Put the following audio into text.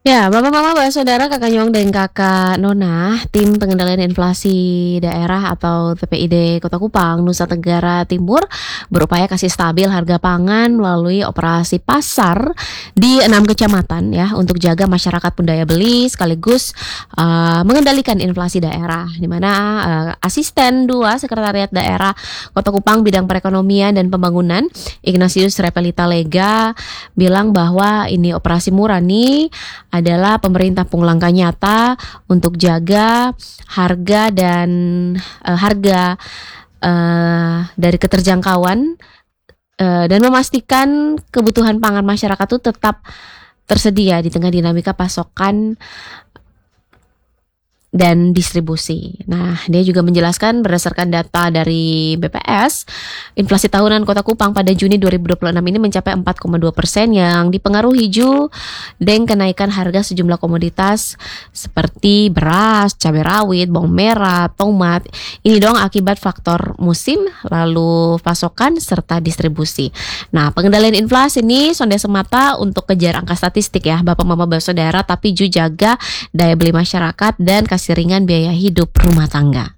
Ya, Bapak Mama, Mbak Saudara, Kakak Nyong dan Kakak Nona, tim pengendalian inflasi daerah atau TPID Kota Kupang, Nusa Tenggara Timur berupaya kasih stabil harga pangan melalui operasi pasar di 6 kecamatan ya untuk jaga masyarakat pun daya beli sekaligus mengendalikan inflasi daerah di mana asisten 2 Sekretariat Daerah Kota Kupang bidang perekonomian dan pembangunan Ignatius Repelita Lega bilang bahwa ini operasi murah nih adalah pemerintah pun langkah nyata untuk jaga harga dan harga dari keterjangkauan dan memastikan kebutuhan pangan masyarakat itu tetap tersedia di tengah dinamika pasokan dan distribusi. Nah, dia juga menjelaskan berdasarkan data dari BPS, inflasi tahunan Kota Kupang pada Juni 2026 ini mencapai 4,2% yang dipengaruhi dengan kenaikan harga sejumlah komoditas seperti beras, cabai rawit, bawang merah, tomat. Ini dong akibat faktor musim, lalu pasokan serta distribusi. Nah, pengendalian inflasi ini sonde semata untuk kejar angka statistik ya, Bapak Mama Saudara, tapi juga jaga daya beli masyarakat dan kasih ringan biaya hidup rumah tangga.